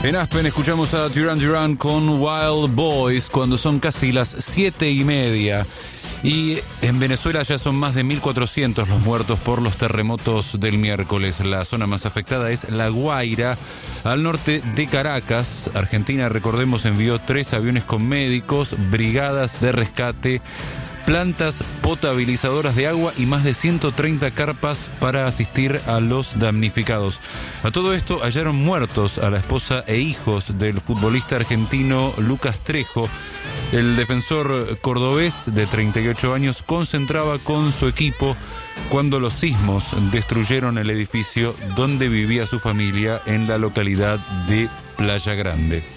En Aspen escuchamos a Duran Duran con Wild Boys cuando son casi las 7:30. Y en Venezuela ya son más de 1.400 los muertos por los terremotos del miércoles. La zona más afectada es La Guaira, al norte de Caracas. Argentina, recordemos, envió 3 aviones con médicos, brigadas de rescate, plantas potabilizadoras de agua y más de 130 carpas para asistir a los damnificados. A todo esto hallaron muertos a la esposa e hijos del futbolista argentino Lucas Trejo. El defensor cordobés de 38 años concentraba con su equipo cuando los sismos destruyeron el edificio donde vivía su familia en la localidad de Playa Grande.